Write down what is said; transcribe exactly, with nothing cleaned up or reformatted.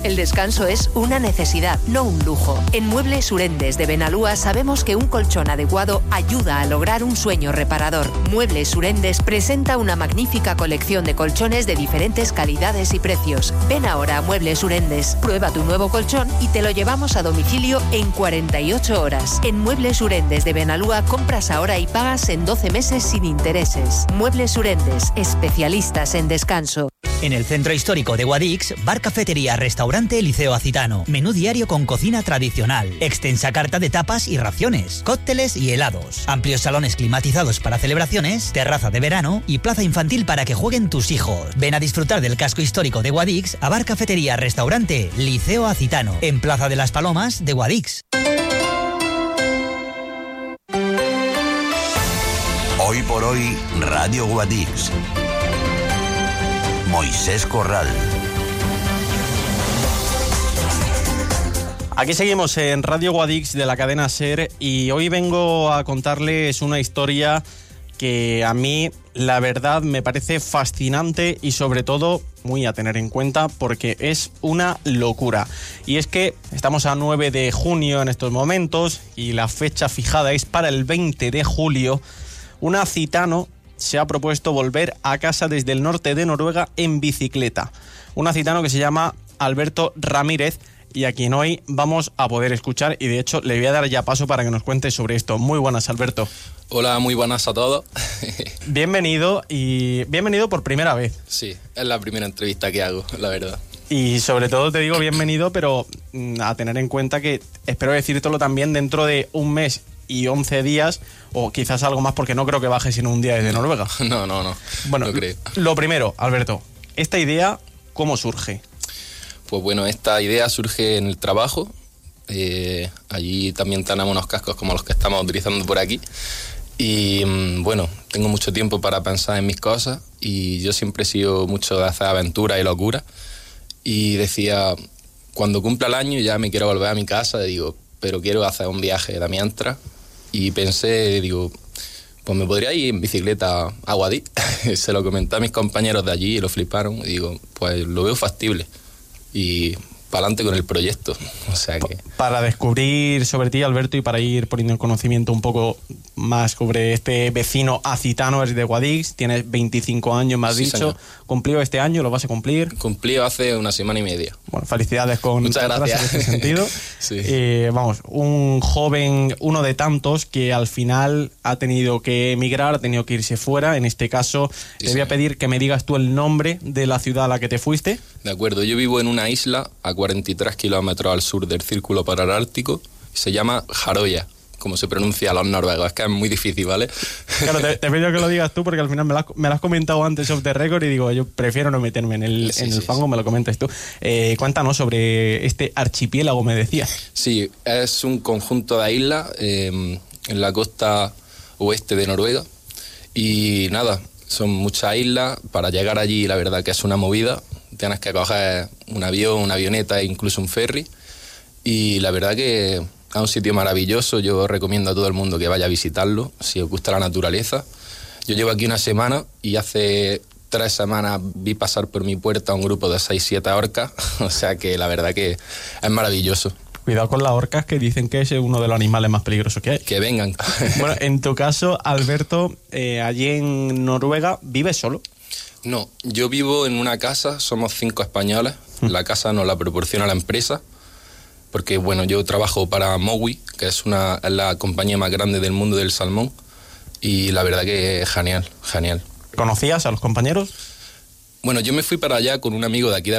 El descanso es una necesidad, no un lujo. En Muebles Urendes de Benalúa sabemos que un colchón adecuado ayuda a lograr un sueño reparador. Muebles Urendes presenta una magnífica colección de colchones de diferentes calidades y precios. Ven ahora a Muebles Urendes, prueba tu nuevo colchón y te lo llevamos a domicilio en cuarenta y ocho horas. En Muebles Urendes de Benalúa compras ahora y pagas en doce meses sin intereses. Muebles Urendes, especialistas en descanso. En el centro histórico de Guadix, bar, cafetería, restaurante Liceo Acitano. Menú diario con cocina tradicional. Extensa carta de tapas y raciones. Cócteles y helados. Amplios salones climatizados para celebraciones. Terraza de verano y plaza infantil para que jueguen tus hijos. Ven a disfrutar del casco histórico de Guadix a bar, cafetería, restaurante Liceo Acitano. En Plaza de las Palomas de Guadix. Hoy por hoy, Radio Guadix. Moisés Corral. Aquí seguimos en Radio Guadix de la cadena SER y hoy vengo a contarles una historia que a mí, la verdad, me parece fascinante y sobre todo muy a tener en cuenta porque es una locura. Y es que estamos a nueve de junio en estos momentos y la fecha fijada es para el veinte de julio. Un acitano se ha propuesto volver a casa desde el norte de Noruega en bicicleta. Un acitano que se llama Alberto Ramírez y a quien hoy vamos a poder escuchar y de hecho le voy a dar ya paso para que nos cuente sobre esto. Muy buenas, Alberto. Hola, muy buenas a todos. Bienvenido y bienvenido por primera vez. Sí, es la primera entrevista que hago, la verdad. Y sobre todo te digo bienvenido, pero a tener en cuenta que espero decírtelo también dentro de un mes y once días, o quizás algo más, porque no creo que bajes en un día desde Noruega. No, no, no. Bueno, no creo. Lo primero, Alberto, esta idea, ¿cómo surge? Pues bueno, esta idea surge en el trabajo. Eh, allí también tenemos unos cascos como los que estamos utilizando por aquí. Y bueno, tengo mucho tiempo para pensar en mis cosas y yo siempre he sido mucho de hacer aventuras y locuras. Y decía, cuando cumpla el año ya me quiero volver a mi casa, y digo, pero quiero hacer un viaje de mientras. Y pensé, digo, pues me podría ir en bicicleta a Guadix. Se lo comenté a mis compañeros de allí y lo fliparon. Y digo, pues lo veo factible. Y para adelante con el proyecto. O sea que... Para descubrir sobre ti, Alberto, y para ir poniendo en conocimiento un poco más sobre este vecino acitano, es de Guadix, tienes veinticinco años, me has sí, dicho. Señor. ¿Cumplió este año? ¿Lo vas a cumplir? Cumplió hace una semana y media. Bueno, felicidades con Muchas gracias. En ese sentido. Sí. Eh, vamos, un joven, uno de tantos que al final ha tenido que emigrar, ha tenido que irse fuera. En este caso, sí, te voy a pedir que me digas tú el nombre de la ciudad a la que te fuiste. De acuerdo, yo vivo en una isla a cuarenta y tres kilómetros al sur del Círculo Polar Ártico. Se llama Jaroya, como se pronuncia a los noruegos. Es que es muy difícil, ¿vale? Claro, te, te pido que lo digas tú porque al final me lo, has, me lo has comentado antes off the record y digo, yo prefiero no meterme en el, sí, en el sí, fango, sí. Me lo comentes tú. Eh, cuéntanos sobre este archipiélago, me decías. Sí, es un conjunto de islas eh, en la costa oeste de Noruega y nada, son muchas islas. Para llegar allí la verdad que es una movida. Tienes que coger un avión, una avioneta e incluso un ferry. Y la verdad que es un sitio maravilloso. Yo recomiendo a todo el mundo que vaya a visitarlo, si os gusta la naturaleza. Yo llevo aquí una semana y hace tres semanas vi pasar por mi puerta un grupo de seis, siete orcas. O sea que la verdad que es maravilloso. Cuidado con las orcas, que dicen que es uno de los animales más peligrosos que hay. Que vengan. Bueno, en tu caso, Alberto, eh, allí en Noruega, ¿vives solo? No, yo vivo en una casa, somos cinco españoles. La casa nos la proporciona la empresa, porque bueno, yo trabajo para Mowi, que es, una, es la compañía más grande del mundo del salmón, y la verdad que es genial, genial. ¿Conocías a los compañeros? Bueno, yo me fui para allá con un amigo de aquí de